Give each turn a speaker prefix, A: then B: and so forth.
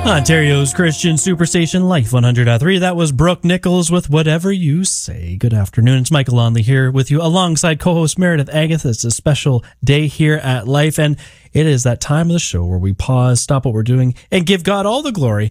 A: Ontario's Christian Superstation Life 100.3. That was Brooke Nichols with Whatever You Say. Good afternoon. It's Michael Lonley here with you alongside co-host Meredith Agatha. It's a special day here at Life, and it is that time of the show where we pause, stop what we're doing, and give God all the glory